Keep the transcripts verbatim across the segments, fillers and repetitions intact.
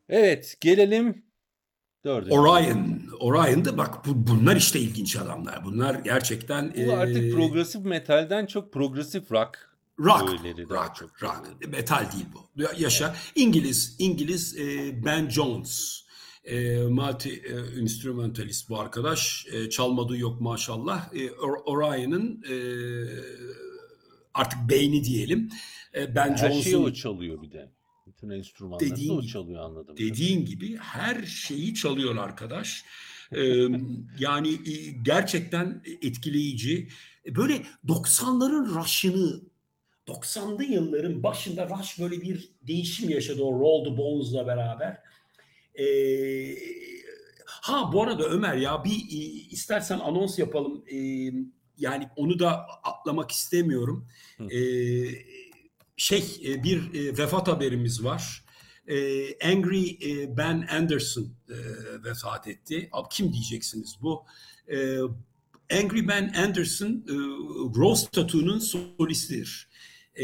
Evet, gelelim dördüncü grubumuza. Orion. Orion'da bak bu, bunlar işte ilginç adamlar. Bunlar gerçekten Bu artık eee, progresif metalden çok progresif rock rock öğeleri bu. daha Rock. çok Rock. geliyor. Metal değil bu. Ya- Yaşa. Evet. İngiliz. İngiliz eee, Ben Jones. Eee, multi eee, instrumentalist bu arkadaş. Eee, çalmadığı yok maşallah. Eee, Or- Orion'ın eee, artık beyni diyelim. Eee, Ben Her şeyi o Jones'un çalıyor bir de. Bütün enstrümanları da dediğin o gibi çalıyor anladığım dediğin kadarıyla. gibi her şeyi çalıyor arkadaş. Ee, yani e, gerçekten etkileyici. E, Böyle doksanların Rush'ını doksanlı yılların başında Rush böyle bir değişim yaşadı o Roll the Bones'la beraber. Ee, ha bu arada Ömer ya bir e, istersen anons yapalım. Ee, yani onu da atlamak istemiyorum. Hı. Ee, şey e, bir e, vefat haberimiz var. Ee, Angry e, Ben Anderson e, vefat etti. Abi kim diyeceksiniz bu? Ee, Angry Ben Anderson e, Rose Tattoo'nun solistidir. E,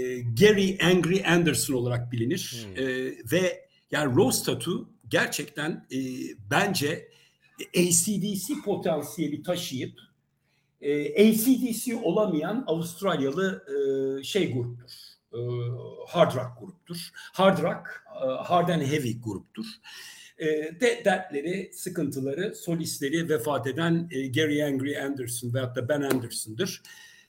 Gary Angry Anderson olarak bilinir. Hmm. E, ve yani Rose Tattoo gerçekten e, bence A C D C potansiyeli taşıyıp e, A C D C olamayan Avustralyalı e, şey gruptur. E, hard rock gruptur. Hard rock, e, hard and heavy gruptur. E, de dertleri, sıkıntıları, solistleri vefat eden e, Gary Angry Anderson veyahut da Ben Anderson'dır.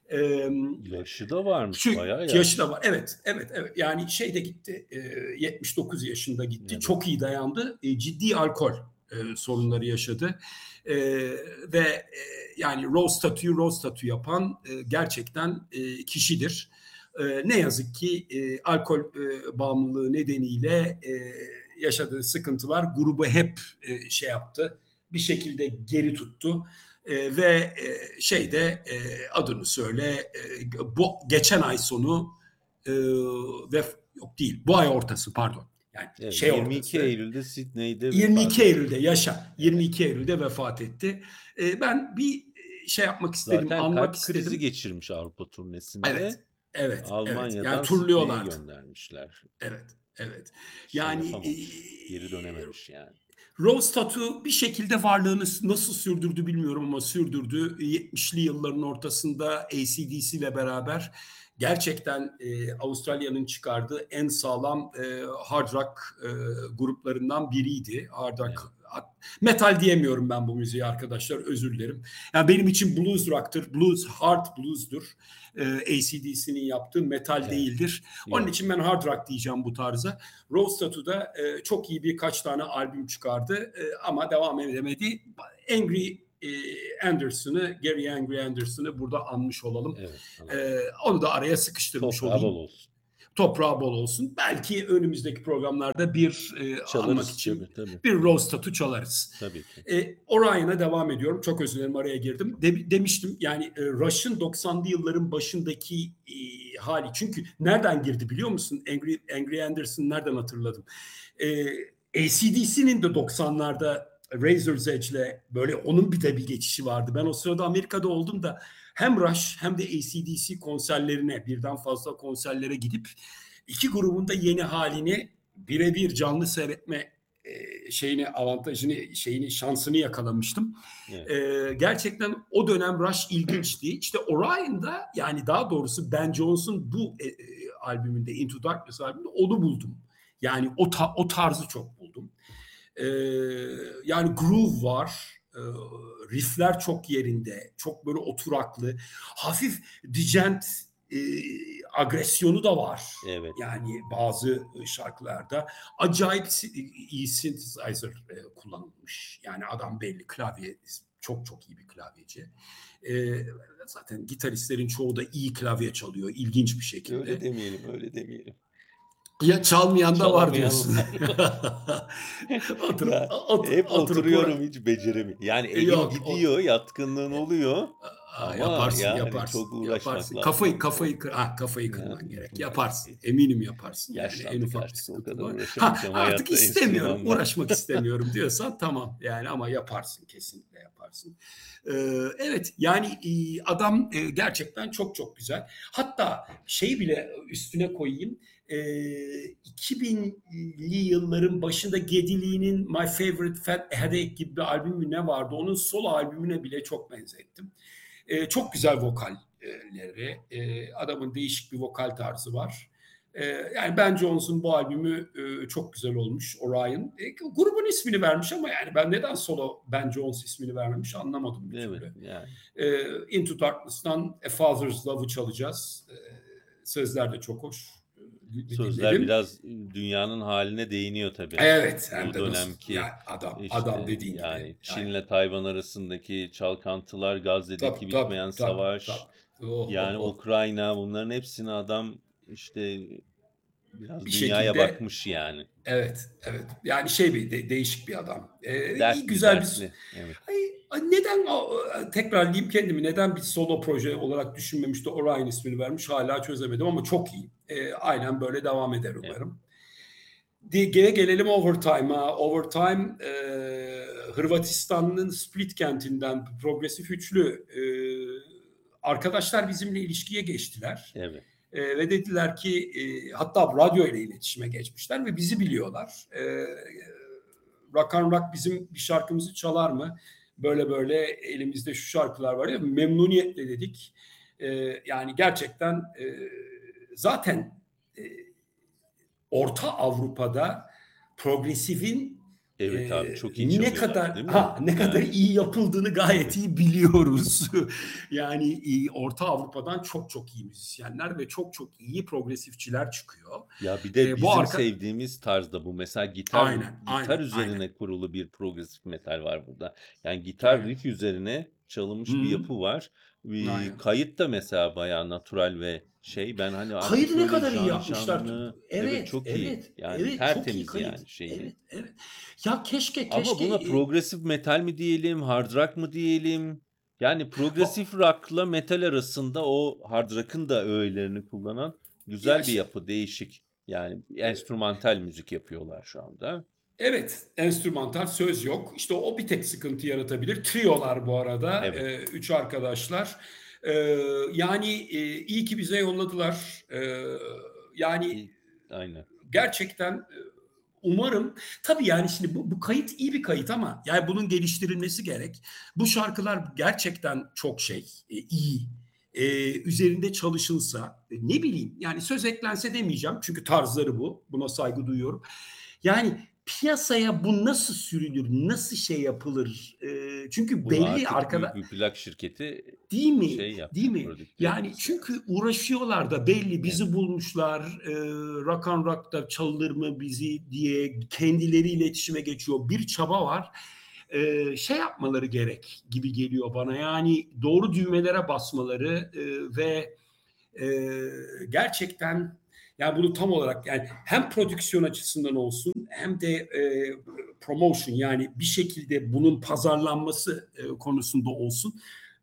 E, Yaşı da varmış, şu bayağı yaşı da yaşlı. var. Evet, evet, evet. Yani şeyde gitti. E, yetmiş dokuz yaşında gitti. Evet. Çok iyi dayandı. E, ciddi alkol e, sorunları yaşadı. E, ve e, yani Rose Tattoo, Rose Tattoo yapan e, gerçekten e, kişidir. E, ne yazık ki e, alkol e, bağımlılığı nedeniyle e, yaşadığı sıkıntılar grubu hep e, şey yaptı. Bir şekilde geri tuttu. E, ve e, şeyde e, adını söyle e, bu geçen ay sonu e, ve yok değil bu ay ortası pardon yani Evet, şey yirmi iki ortası Eylül'de Sydney'de yirmi vefat iki Eylül'de etmiş. yaşa Evet. yirmi iki Eylül'de vefat etti. E, ben bir şey yapmak istedim Zaten anmak kalp krizi istedim. geçirmiş Avrupa Evet turnesinde. evet evet yani Almanya'dan Sydney'e turluyorlardı. göndermişler. Evet evet Şey yani e, yapamamış. Geri dönememiş yani. Rose Tattoo bir şekilde varlığını nasıl sürdürdü bilmiyorum ama sürdürdü. yetmişli yılların ortasında A C D C ile beraber gerçekten e, Avustralya'nın çıkardığı en sağlam e, hard rock e, gruplarından biriydi. Hard rock Evet. metal diyemiyorum ben bu müziği arkadaşlar özür dilerim. Yani benim için blues rock'tır. Blues hard blues'dur. E, A C D C'nin yaptığı metal Evet. değildir. Onun Yok. için ben hard rock diyeceğim bu tarza. Rose Tattoo'da e, çok iyi birkaç tane albüm çıkardı e, ama devam edemedi. Angry e, Anderson'ı, Gary Angry Anderson'ı burada anmış olalım. Evet. Analım. E, onu da araya sıkıştırmış Toprağı bol olayım. olsun. Toprağı bol olsun. Belki önümüzdeki programlarda bir e, anmak Çalarız için tabii tabii. bir Rose Tattoo çalarız. Tabii ki. E, Orion'a devam ediyorum. Çok özür dilerim araya girdim. De, demiştim yani e, Rush'ın doksanlı yılların başındaki e, hali. Çünkü nereden girdi biliyor musun? Angry, Angry Anderson nereden hatırladım? E, A C D C'nin de doksanlarda Razor's Edge'le böyle onun bir de bir geçişi vardı. Ben o sırada Amerika'da oldum da hem Rush hem de A C D C konserlerine birden fazla konserlere gidip iki grubun da yeni halini birebir canlı seyretme e, şeyini avantajını şeyini şansını yakalamıştım. Evet. E, gerçekten o dönem Rush ilginçti. İşte Orion'da yani daha doğrusu Ben Jones'un bu e, e, albümünde Into Darkness albümünde onu buldum. Yani o ta, o tarzı çok buldum. E, yani groove var. E, riffler çok yerinde. Çok böyle oturaklı. Hafif djent e, agresyonu da var. Evet. Yani bazı şarkılarda acayip iyi synthesizer e, kullanılmış. Yani adam belli klavye çok çok iyi bir klavyeci. E, zaten gitaristlerin çoğu da iyi klavye çalıyor ilginç bir Öyle şekilde. demeyelim, öyle demeyelim. Ya çalmayan da var diyorsun. Çalamayanlar var. oturup Ya ot, hep oturup oturuyorum uğra- hiç beceremiyorum. Yani elim yok o, gidiyor, yatkınlığın oluyor Aa, ama yaparsın, yani yaparsın, çok uğraşmak yaparsın. lazım. Kafayı, kafayı, kır, ha, kafayı Ya, kırman gerek. Yaparsın. Eminim yaparsın. Yani en yaşlandık ufak bir artık o sıkıntı kadar var. Ha, uğraşamayacağım artık hayatta istemiyorum, enstrümanla. uğraşmak istemiyorum diyorsan tamam. Yani ama yaparsın, kesinlikle yaparsın. Ee, evet, yani e, adam e, gerçekten çok çok güzel. Hatta şey bile üstüne koyayım. Eee, iki binli yılların başında Geddy Lee'nin My Favorite Fat Headache gibi bir albümü ne vardı? Onun solo albümüne bile çok benzettim. Eee, çok güzel vokalleri. Eee, adamın değişik bir vokal tarzı var. Eee, yani Ben Jones'un bu albümü e, çok güzel olmuş. Orion. E, grubun ismini vermiş ama yani ben neden solo Ben Jones ismini vermemiş anlamadım bir Evet, türlü. yani. Eee, Into Darkness'tan A Father's Love'ı çalacağız. Eee, sözler de çok hoş. Eee, Sözler dinledim. biraz dünyanın haline değiniyor tabii. Evet, hem Bu de nasıl dönemki yani adam adam işte dediğin gibi. yani Yani Çin'le Tayvan arasındaki çalkantılar, tabii Gazze'deki tabii bitmeyen tabii savaş, tabii. Oh oh yani oh. Ukrayna bunların hepsini adam işte Bir biraz dünyaya şekilde bakmış yani. evet evet. Yani şey bir de, değişik bir adam. Ee, iyi Dertli güzel bir dertli. Evet. Ay, ay neden o- tekrarlayayım kendimi neden bir solo proje olarak düşünmemişti Orion ismini vermiş hala çözemedim ama çok iyi. Ee, aynen böyle devam eder Evet. umarım. Diye gelelim Overtime'a. Overtime e, Hırvatistan'ın Split kentinden progresif üçlü e, arkadaşlar bizimle ilişkiye geçtiler. Evet. E, ve dediler ki e, hatta radyo ile iletişime geçmişler ve bizi biliyorlar. E, Rock and Rock bizim bir şarkımızı çalar mı? Böyle böyle elimizde şu şarkılar var ya memnuniyetle dedik. E, yani gerçekten e, zaten e, Orta Avrupa'da progresifin Evet e, abi çok iyi ne çalıyorlar kadar değil mi? ha ne kadar Yani iyi yapıldığını gayet iyi biliyoruz. yani e, Orta Avrupa'dan çok çok iyi müzisyenler ve çok çok iyi progresifçiler çıkıyor. ya bir de E, bu bizim arka sevdiğimiz tarzda bu. Mesela gitar aynen gitar aynen aynen üzerine kurulu bir progresif metal var burada. Yani gitar aynen. riff üzerine çalınmış bir Hı-hı. yapı var. Bir Aynen. kayıt da mesela bayağı natural ve şey ben hani artık Kaydı ne böyle kadar iyi can yapmışlar. canlı evet Evet, çok iyi. evet, Yani evet. Çok iyi tertemiz kayıt. yani şeyi. Evet, evet. Ya keşke, Ama keşke. buna e, progresif metal mi diyelim, hard rock mı diyelim? Yani va- progresif rock'la metal arasında o hard rock'ın da öğelerini kullanan ya güzel bir şey, yapı, değişik. Yani enstrümantal müzik yapıyorlar şu anda. evet, enstrümantal söz yok. İşte o bir tek sıkıntı yaratabilir. Triolar bu arada, Evet, e, üç arkadaşlar. E, yani e, iyi ki bize yolladılar. E, yani iyi, aynen. gerçekten e, umarım, tabii yani şimdi bu, bu kayıt iyi bir kayıt ama yani bunun geliştirilmesi gerek. Bu şarkılar gerçekten çok şey, e, iyi. E, üzerinde çalışılsa, e, ne bileyim yani söz eklense demeyeceğim çünkü tarzları bu. Buna saygı duyuyorum. Yani piyasaya bu nasıl sürülür, nasıl şey yapılır? E, çünkü Bunu belli artık büyük arkada bir plak şirketi değil mi? şey Değil yapacak, mi? prodükte Yani etmesi çünkü lazım. uğraşıyorlar da belli Evet. bizi bulmuşlar. E, rock and Rock'ta çalınır mı bizi diye kendileri iletişime geçiyor. Bir çaba var. E, şey yapmaları gerek gibi geliyor bana. Yani doğru düğmelere basmaları e, ve e, gerçekten yani bunu tam olarak yani hem prodüksiyon açısından olsun hem de e, promotion yani bir şekilde bunun pazarlanması e, konusunda olsun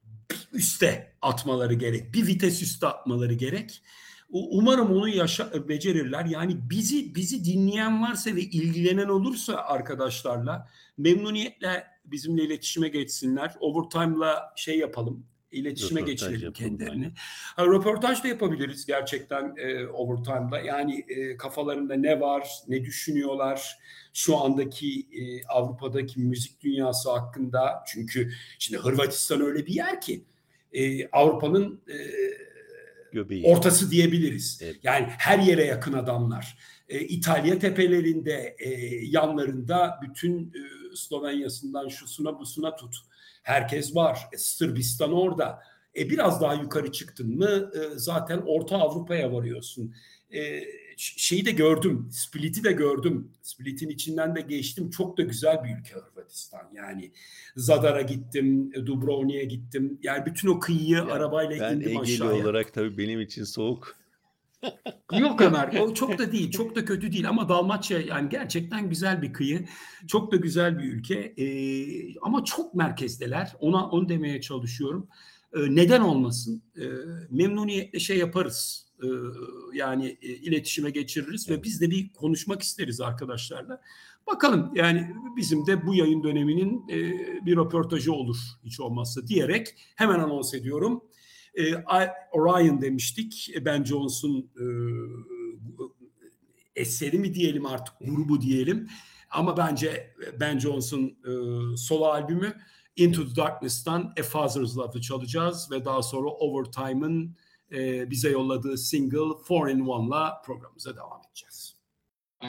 üste atmaları gerek. Bir vites üste atmaları gerek. Umarım onu yaşa, becerirler. Yani bizi bizi dinleyen varsa ve ilgilenen olursa arkadaşlarla memnuniyetle bizimle iletişime geçsinler. Overtime'la şey yapalım, iletişime Röportaj geçirelim yapalım kendilerini. aynen. Ha, röportaj da yapabiliriz gerçekten e, Overtime'da. Yani e, kafalarında ne var, ne düşünüyorlar şu andaki e, Avrupa'daki müzik dünyası hakkında. Çünkü şimdi Hırvatistan öyle bir yer ki e, Avrupa'nın e, Göbeği. ortası diyebiliriz. Evet. Yani her yere yakın adamlar. E, İtalya tepelerinde, e, yanlarında bütün e, Slovenya'sından şusuna busuna tut. Herkes var. E, Sırbistan orada. E, biraz daha yukarı çıktın mı e, zaten Orta Avrupa'ya varıyorsun. E, şeyi de gördüm. Split'i de gördüm. Split'in içinden de geçtim. Çok da güzel bir ülke Hırvatistan. Yani Zadar'a gittim, Dubrovnik'e gittim. Yani bütün o kıyıyı Ya arabayla ben indim Egeli aşağıya. olarak tabii benim için soğuk. Yok Ömer, o çok da değil, çok da kötü değil ama Dalmaçya yani gerçekten güzel bir kıyı, çok da güzel bir ülke. Ee, ama çok merkezdeler. Ona onu demeye çalışıyorum. Ee, neden olmasın? Ee, memnuniyetle şey yaparız. Ee, yani e, iletişime geçiririz ve Evet. biz de bir konuşmak isteriz arkadaşlarla. Bakalım yani bizim de bu yayın döneminin e, bir röportajı olur hiç olmazsa diyerek hemen anons ediyorum. E, Orion demiştik. Ben Jones'un e, eseri mi diyelim artık, grubu diyelim. Ama bence Ben Jones'un e, solo albümü Into the Darkness'tan A Father's Love'ı çalacağız ve daha sonra Overtime'ın e, bize yolladığı single Four in One'la programımıza devam edeceğiz.